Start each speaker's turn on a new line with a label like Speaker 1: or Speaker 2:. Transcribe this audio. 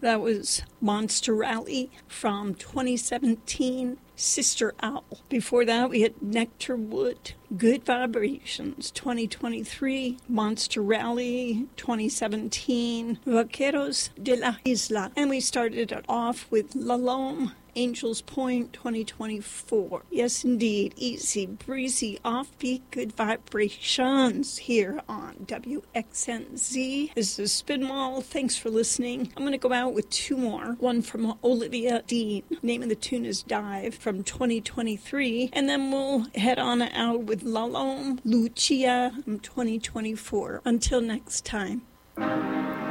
Speaker 1: That was Monster Rally from 2017, Sister Owl. Before that, we had Nectarwood, Good Vibrations 2023, Monster Rally 2017, Vaqueros de la Isla. And we started it off with La Lome, Angels Point 2024. Yes, indeed. Easy, breezy, offbeat, good vibrations here on WXNZ. This is Spinwall. Thanks for listening. I'm going to go out with two more. One from Olivia Dean. Name of the tune is Dive from 2023. And then we'll head on out with La Lome, Lucia from 2024. Until next time.